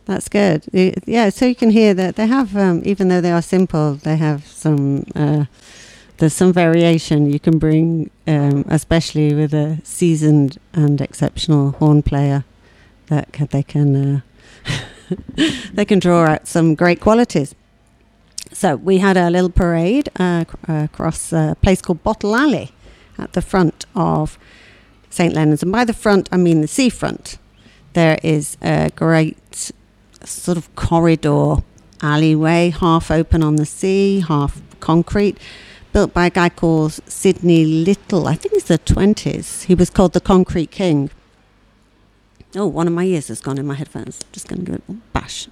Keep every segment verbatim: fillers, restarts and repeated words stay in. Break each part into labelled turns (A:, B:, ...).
A: That's good. Yeah, so you can hear that they have, um, even though they are simple, they have some, uh, there's some variation you can bring, um, especially with a seasoned and exceptional horn player, that can, they can uh, they can draw out some great qualities. So we had a little parade uh, across a place called Bottle Alley at the front of Saint Leonard's. And by the front, I mean the seafront. There is a great sort of corridor alleyway, half open on the sea, half concrete, built by a guy called Sidney Little. I think it's the twenties. He was called the Concrete King. Oh, one of my ears has gone in my headphones. Just going to give it a bash.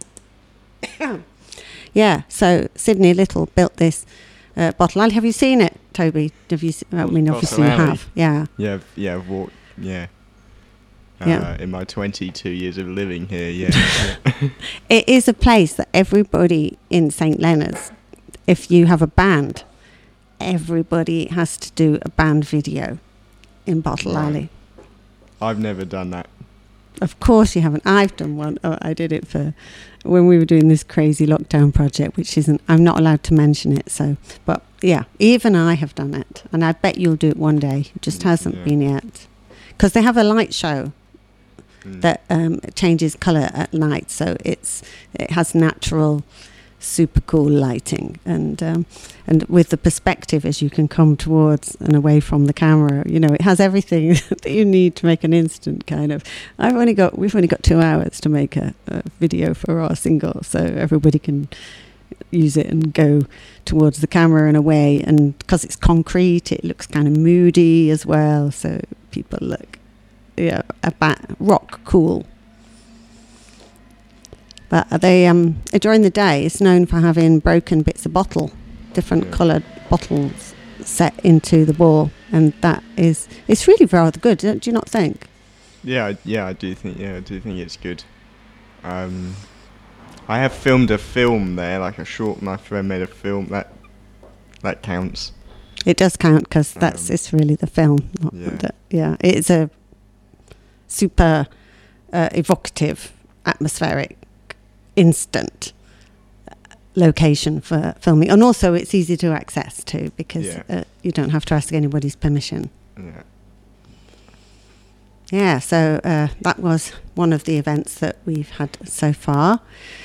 A: Yeah, so Sidney Little built this uh, Bottle Alley. Have you seen it, Toby? Have you? Se- I mean, obviously you have. Yeah.
B: Yeah, yeah, I've walked. Yeah. Uh,
A: yeah.
B: In my twenty-two years of living here, yeah.
A: It is a place that everybody in Saint Leonard's, if you have a band, everybody has to do a band video in Bottle
B: Right.
A: Alley.
B: I've never done that.
A: Of course you haven't. I've done one. Oh, I did it for when we were doing this crazy lockdown project, which isn't, I'm not allowed to mention it. So, but yeah, even I have done it. And I bet you'll do it one day. It just hasn't
B: Yeah.
A: been yet. Because they have a light show
B: Mm.
A: that um, changes colour at night. So it's it has natural, super cool lighting. And um, and with the perspective as you can come towards and away from the camera, you know, it has everything that you need to make an instant kind of. I've only got we've only got two hours to make a, a video for our single, so everybody can use it and go towards the camera and away. And because it's concrete, it looks kind of moody as well, so people look, yeah, about rock cool. But they um during the day, it's known for having broken bits of bottle, different
B: Yeah.
A: coloured bottles set into the wall, and that is it's really rather good. Do you not think?
B: Yeah, I- yeah, I do think. Yeah, I do think it's good. Um, I have filmed a film there, like a short. My friend made a film that that counts.
A: It does count because that's
B: Um,
A: it's really the film. Not
B: yeah.
A: the, yeah, it's a super uh, evocative, atmospheric, instant location for filming, and also it's easy to access too because
B: Yeah.
A: uh, you don't have to ask anybody's permission.
B: Yeah.
A: Yeah, so uh, that was one of the events that we've had so far.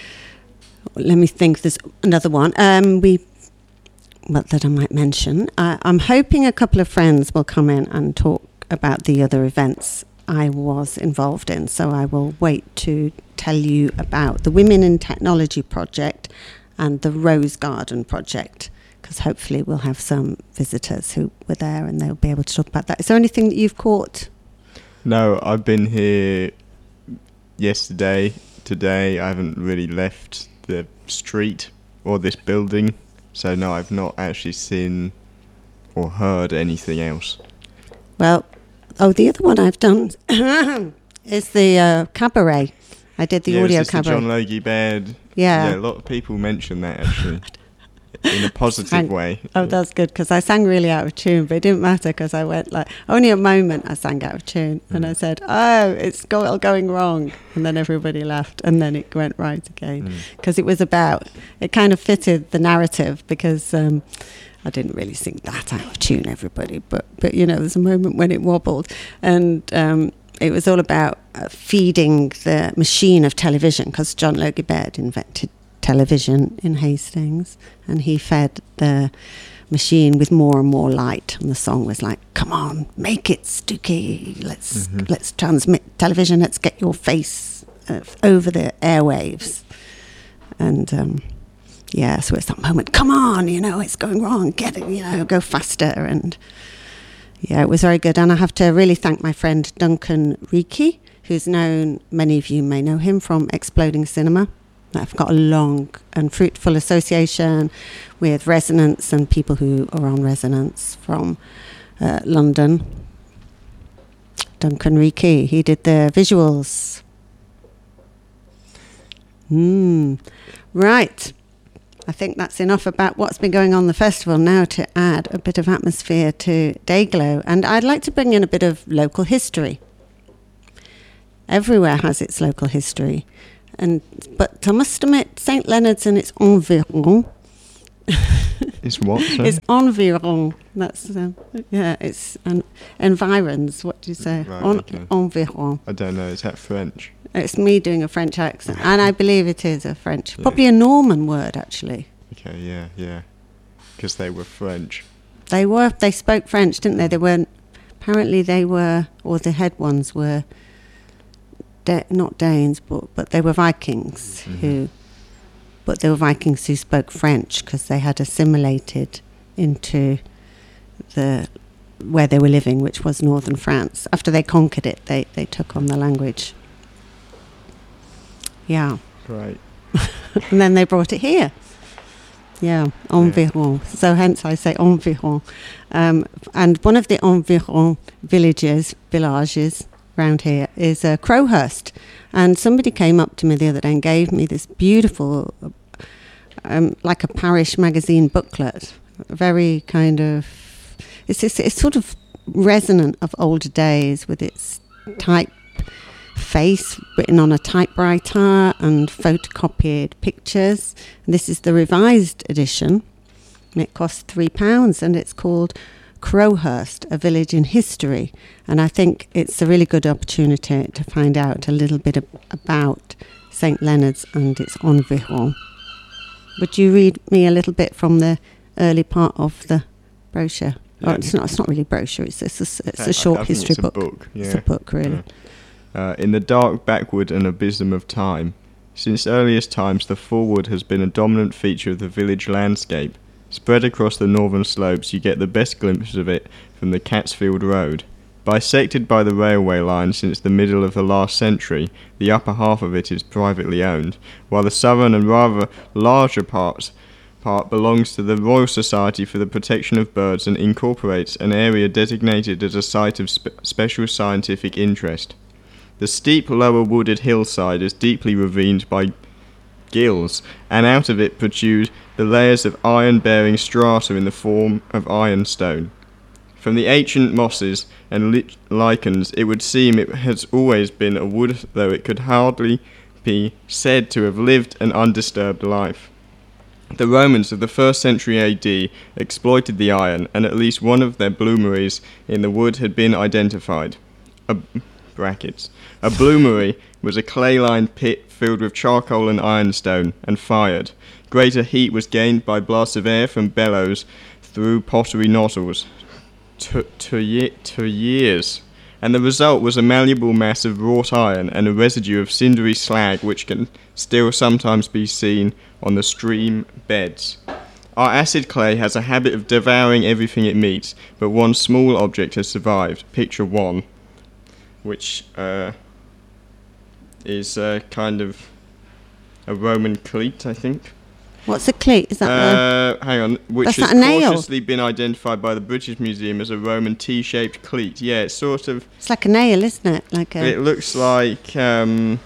A: Let me think. There's another one. Um, we, well, that I might mention. Uh, I'm hoping a couple of friends will come in and talk about the other events I was involved in. So I will wait to tell you about the Women in Technology project and the Rose Garden project, because hopefully we'll have some visitors who were there and they'll be able to talk about that. Is there anything that you've caught?
B: No, I've been here yesterday. Today, I haven't really left the street or this building, so no, I've not actually seen or heard anything else.
A: Well, oh, the other one I've done is the uh, cabaret. I did the
B: yeah,
A: audio
B: was this the
A: cabaret.
B: John Logie Baird.
A: Yeah.
B: Yeah, a lot of people mention that actually, in a positive
A: Sang-
B: way.
A: Oh, that's good, because I sang really out of tune, but it didn't matter because I went like, only a moment I sang out of tune, and
B: Mm.
A: I said, oh, it's go- all going wrong, and then everybody laughed, and then it went right again,
B: Mm.
A: because it was about, it kind of fitted the narrative, because um, I didn't really sing that out of tune, everybody, but, but you know, there's a moment when it wobbled, and um, it was all about uh, feeding the machine of television, because John Logie Baird invented television in Hastings, and he fed the machine with more and more light, and the song was like, come on, make it Stooky, let's
B: Mhm.
A: let's transmit television, let's get your face uh, over the airwaves. And um, yeah, so it's that moment, come on, you know, it's going wrong, get it, you know, go faster. And yeah, it was very good. And I have to really thank my friend Duncan Reiki, who's known, many of you may know him from Exploding Cinema. I've got a long and fruitful association with Resonance and people who are on Resonance from uh, London. Duncan Reiki, he did the visuals. Mm. Right. I think that's enough about what's been going on in the festival. Now to add a bit of atmosphere to Dayglow. And I'd like to bring in a bit of local history. Everywhere has its local history. And but I must admit, Saint Leonard's and its environ.
B: It's what? Sorry?
A: It's environ. That's um, yeah. It's an environs. What do you say?
B: Right,
A: En-
B: okay.
A: Environ.
B: I don't know. Is that French?
A: It's me doing a French accent, and I believe it is a French,
B: Yeah.
A: probably a Norman word actually.
B: Okay, yeah, yeah. Because they were French.
A: They were. They spoke French, didn't they? They weren't. Apparently, they were, or the head ones were. Da- not Danes, but but they were Vikings
B: Mhm.
A: who. But they were Vikings who spoke French because they had assimilated into the where they were living, which was northern France. After they conquered it, they, they took on the language. Yeah.
B: Right.
A: And then they brought it here. Yeah, environ. Yeah. So hence I say environ. Um, and one of the environ villages, villages around here is uh, Crowhurst. And somebody came up to me the other day and gave me this beautiful, um, like a parish magazine booklet. Very kind of, it's, it's, it's sort of resonant of older days with its type face written on a typewriter and photocopied pictures. And this is the revised edition. And it costs three pounds and it's called Crowhurst, a village in history. And I think it's a really good opportunity to find out a little bit ab- about Saint Leonard's and its environ. Would you read me a little bit from the early part of the brochure?
B: Yeah.
A: Oh, it's not. It's not really a brochure. It's it's a, it's
B: I-
A: a short
B: I think
A: history
B: it's a
A: book.
B: book,
A: It's
B: yeah.
A: a book, really.
B: Uh, in the dark backward and abysm of time, since earliest times the forward has been a dominant feature of the village landscape. Spread across the northern slopes, you get the best glimpse of it from the Catsfield Road. Bisected by the railway line since the middle of the last century, the upper half of it is privately owned, while the southern and rather larger part, part belongs to the Royal Society for the Protection of Birds and incorporates an area designated as a site of spe- special scientific interest. The steep lower wooded hillside is deeply ravined by gills, and out of it protrude the layers of iron-bearing strata in the form of ironstone. From the ancient mosses and lich- lichens, it would seem it has always been a wood, though it could hardly be said to have lived an undisturbed life. The Romans of the first century A D exploited the iron, and at least one of their bloomeries in the wood had been identified. A, brackets. A bloomery was a clay-lined pit filled with charcoal and ironstone, and fired. Greater heat was gained by blasts of air from bellows through pottery nozzles. To, to, ye- to years. And the result was a malleable mass of wrought iron and a residue of cindery slag which can still sometimes be seen on the stream beds. Our acid clay has a habit of devouring everything it meets, but one small object has survived. Picture one, which uh, is uh, kind of a Roman cleat, I think.
A: What's a cleat? Is that
B: Uh, hang on, which
A: That's
B: has
A: not a nail.
B: cautiously been identified by the British Museum as a Roman T-shaped cleat. Yeah, it's sort of.
A: the, it's like a nail, isn't it? Like a.
B: It looks like um,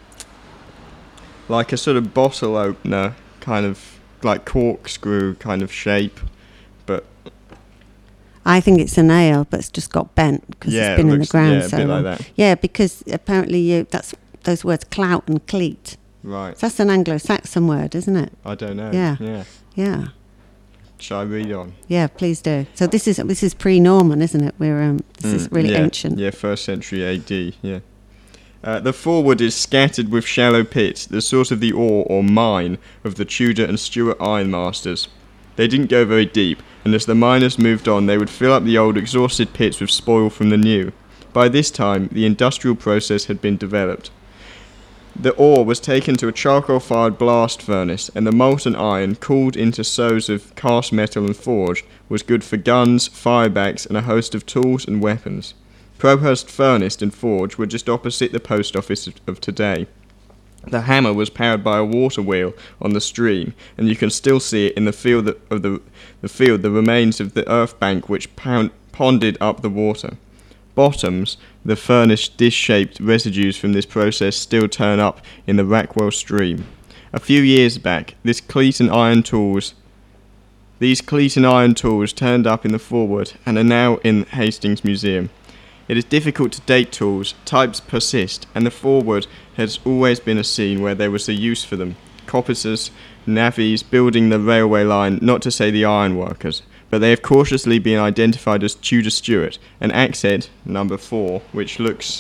B: like a sort of bottle opener, kind of like corkscrew kind of shape, but
A: I think it's a nail, but it's just got bent because
B: yeah,
A: it's been
B: it
A: in
B: looks,
A: the ground
B: yeah, a
A: so
B: bit
A: long.
B: like that.
A: Yeah, because apparently you that's those words clout and cleat.
B: Right.
A: So that's an Anglo-Saxon word, isn't it?
B: I don't know.
A: Yeah.
B: Yeah.
A: Yeah.
B: Shall I read on?
A: Yeah, please do. So this is this is pre-Norman, isn't it? We're um, this is
B: Mm,
A: really
B: yeah,
A: ancient.
B: Yeah, first century A D, yeah. Uh, the forward is scattered with shallow pits, the source of the ore or mine of the Tudor and Stuart ironmasters. They didn't go very deep, and as the miners moved on, they would fill up the old exhausted pits with spoil from the new. By this time, the industrial process had been developed. The ore was taken to a charcoal-fired blast furnace, and the molten iron, cooled into sows of cast metal and forged, was good for guns, firebacks, and a host of tools and weapons. Crowhurst Furnace and Forge were just opposite the post office of, of today. The hammer was powered by a water wheel on the stream, and you can still see it in the field that, of the, the field the remains of the earth bank which pound, ponded up the water. Bottoms, the furnace dish-shaped residues from this process still turn up in the Rackwell stream. A few years back, this cleat and iron tools, these cleat and iron tools turned up in the forward and are now in Hastings Museum. It is difficult to date tools, types persist, and the forward has always been a scene where there was a use for them. Coppicers, navvies, building the railway line, not to say the ironworkers, but they have cautiously been identified as Tudor Stuart, and Axe Head, number four, which looks,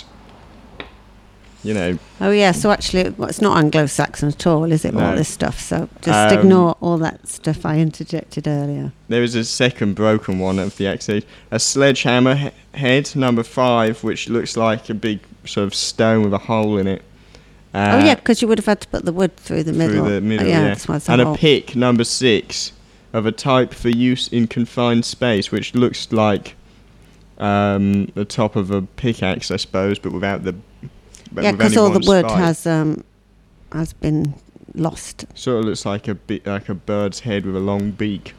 B: you know...
A: Oh, yeah, so actually well, it's not Anglo-Saxon at all, is it,
B: No.
A: all this stuff? So just
B: Um,
A: ignore all that stuff I interjected earlier.
B: There is a second broken one of the Axe Head. A sledgehammer he- head, number five, which looks like a big sort of stone with a hole in it. Uh,
A: oh, yeah, because you would have had to put the wood through the middle.
B: Through the middle,
A: Oh,
B: yeah.
A: That's why it's
B: And
A: hole.
B: a pick, number six, of a type for use in confined space, which looks like um, the top of a pickaxe, I suppose, but without the... But
A: Yeah,
B: with
A: because
B: only
A: all the
B: one
A: wood
B: spike.
A: has um, has been lost.
B: Sort of looks like a bit like a bird's head with a long beak.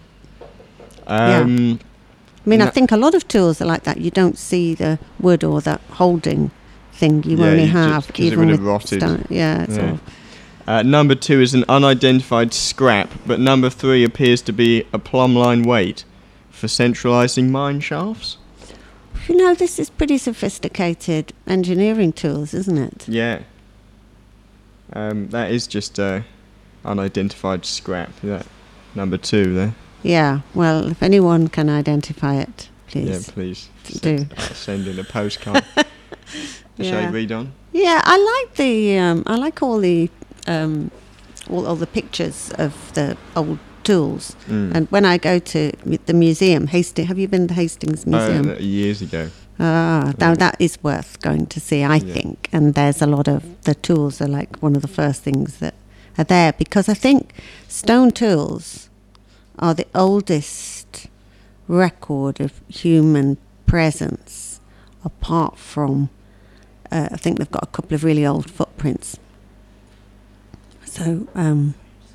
B: Um,
A: I mean, I
B: No.
A: think a lot of tools are like that. You don't see the wood or that holding thing. You
B: Yeah,
A: only
B: you ju-
A: have
B: 'cause it
A: even
B: would
A: with
B: have rotted.
A: stone. Yeah, it's
B: Yeah.
A: all.
B: Uh, number two is an unidentified scrap, but number three appears to be a plumb line weight for centralising mine shafts.
A: You know, this is pretty sophisticated engineering tools, isn't it?
B: Yeah. Um, that is just a unidentified scrap. That number two there.
A: Yeah. Well, if anyone can identify it,
B: Yeah,
A: please
B: please
A: do.
B: I'll send in a postcard. Shall I
A: Yeah.
B: read on?
A: Yeah, I like the. Um, I like all the, um, all, all the pictures of the old tools.
B: Mm.
A: And when I go to mu- the museum, Hastings, have you been to Hastings Museum?
B: Uh, years ago.
A: Ah, now
B: Yeah.
A: that is worth going to see, I
B: Yeah.
A: think. And there's a lot of the tools are like one of the first things that are there, because I think stone tools are the oldest record of human presence, apart from uh, I think they've got a couple of really old footprints. So, um,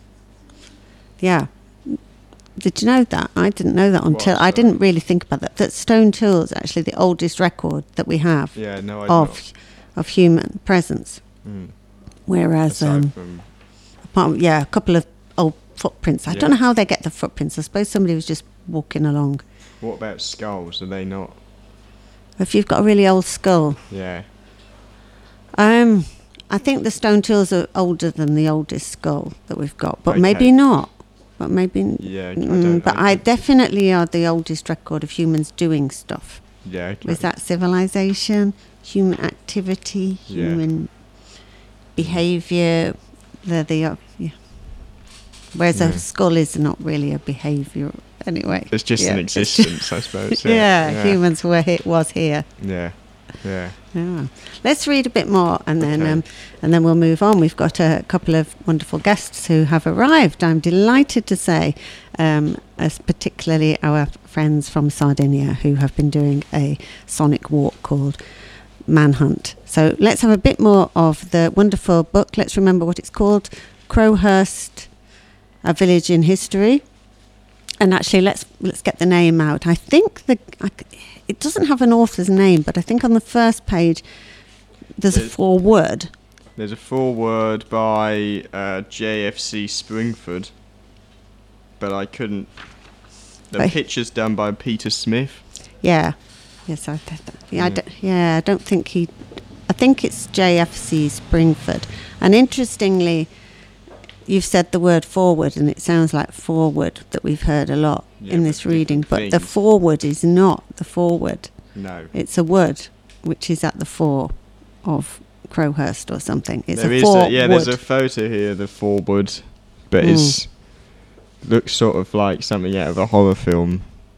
A: yeah. Did you know that? I didn't know that until
B: What,
A: I
B: sorry?
A: didn't really think about that. That stone tools are actually the oldest record that we have
B: Yeah, no, I
A: of of human presence.
B: Mm.
A: Whereas,
B: Aside
A: um,
B: from
A: apart from, yeah, a couple of old footprints. I
B: Yeah.
A: don't know how they get the footprints. I suppose somebody was just walking along.
B: what about skulls? Are they not?
A: If you've got a really old skull,
B: Yeah.
A: um, I think the stone tools are older than the oldest skull that we've got, but
B: Okay.
A: maybe not. But maybe,
B: Yeah. I
A: mm,
B: don't,
A: but
B: I,
A: I definitely are the oldest record of humans doing stuff.
B: yeah. Okay.
A: Was that civilization, human activity,
B: Yeah.
A: human behaviour? They're the uh, yeah. Whereas
B: Yeah.
A: a skull is not really a behaviour anyway.
B: It's just
A: Yeah,
B: an
A: it's just-
B: existence, I suppose.
A: Yeah,
B: Yeah. yeah.
A: humans were here, was here.
B: Yeah. Yeah.
A: Yeah. Let's read a bit more, and then
B: Okay.
A: um, and then we'll move on. We've got a couple of wonderful guests who have arrived. I'm delighted to say, um, as particularly our friends from Sardinia who have been doing a sonic walk called Manhunt. So let's have a bit more of the wonderful book. Let's remember what it's called: Crowhurst, A Village in History. And actually, let's let's get the name out. I think the I c it doesn't have an author's name, but I think on the first page there's a
B: There's-
A: foreword.
B: There's a foreword by uh, J F C Springford, but I couldn't. The
A: Right.
B: picture's done by Peter Smith.
A: Yeah, yes, I did that. Yeah, I
B: Yeah.
A: d- yeah, I don't think he. I think it's J F C Springford. And interestingly, you've said the word forward, and it sounds like forward that we've heard a lot
B: Yeah,
A: in
B: but
A: this reading. But
B: different
A: the
B: things.
A: forward is not the forward.
B: No.
A: It's a wood, which is at the fore of Crowhurst or something. It's
B: There
A: a
B: is
A: fore
B: a, yeah, there's a
A: wood.
B: photo here of the forward, but
A: Mm.
B: it's looks sort of like something out of a horror film.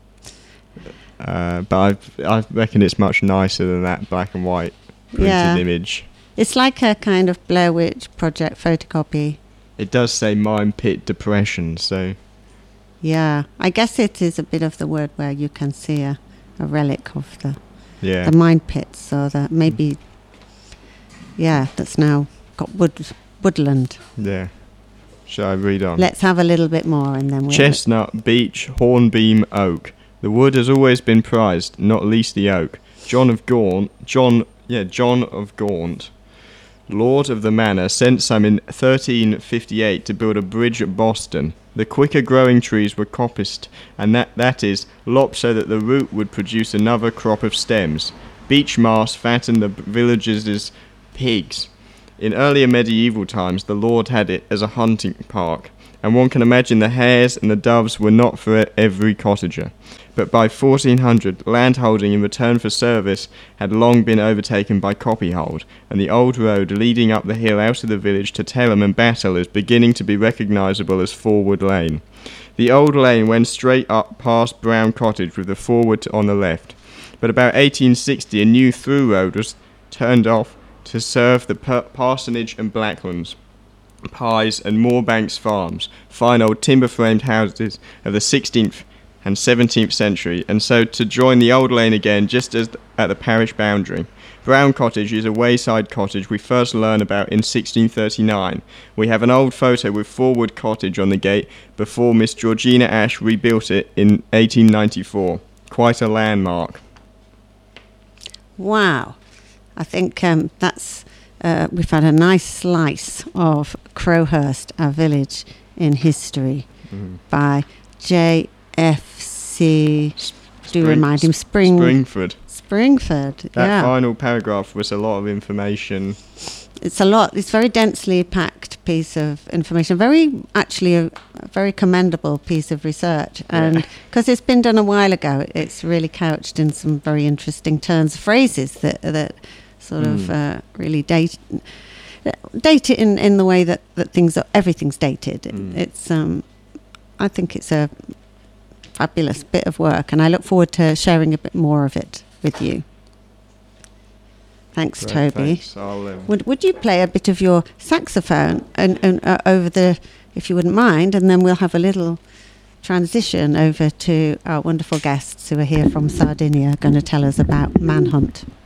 B: Uh, but I I reckon it's much nicer than that black and white printed
A: Yeah.
B: image.
A: It's like a kind of Blair Witch Project photocopy.
B: It does say mine pit depression, so
A: Yeah, I guess it is a bit of the word where you can see a, a relic of the,
B: yeah.
A: the mine pits, so that maybe, yeah, that's now got wood woodland.
B: Yeah. Shall I read on?
A: Let's have a little bit more and then we'll...
B: Chestnut, beech, hornbeam, oak. The wood has always been prized, not least the oak. John of Gaunt, John, yeah, John of Gaunt, Lord of the Manor, sent some in thirteen fifty-eight to build a bridge at Boston. The quicker growing trees were coppiced, and that, that is, lopped so that the root would produce another crop of stems. Beech Mast fattened the villagers as pigs. In earlier medieval times, the lord had it as a hunting park, and one can imagine the hares and the doves were not for every cottager. But by fourteen hundred, landholding in return for service had long been overtaken by copyhold, and the old road leading up the hill out of the village to Telham and Battle is beginning to be recognisable as Forwood Lane. The old lane went straight up past Brown Cottage with the Forwood on the left, but about eighteen sixty a new through road was turned off to serve the per- parsonage and Blacklands, Pies and Moorbanks farms, fine old timber-framed houses of the sixteenth and seventeenth century, and so to join the old lane again just as th- at the parish boundary. Brown Cottage is a wayside cottage we first learn about in sixteen thirty-nine. We have an old photo with Forwood Cottage on the gate before Miss Georgina Ash rebuilt it in eighteen ninety-four. Quite a landmark.
A: Wow. I think um, that's, uh, we've had a nice slice of Crowhurst, our village in history, mm. by J F C, Spring, do remind him, Spring,
B: Springford.
A: Springford,
B: that
A: yeah.
B: final paragraph was a lot of information.
A: It's a lot, it's a very densely packed piece of information, very, actually a, a very commendable piece of research, and because yeah. it's been done a while ago, it's really couched in some very interesting turns of phrases that that sort mm. of uh, really date date it in, in the way that, that things are, everything's dated. Mm. It's um, I think it's a fabulous bit of work, and I look forward to sharing a bit more of it with you. Thanks, Great, Toby.
B: Thanks. I'll, um,
A: would would you play a bit of your saxophone and, and uh, over the, if you wouldn't mind, and then we'll have a little transition over to our wonderful guests who are here from Sardinia, going to tell us about Manhunt.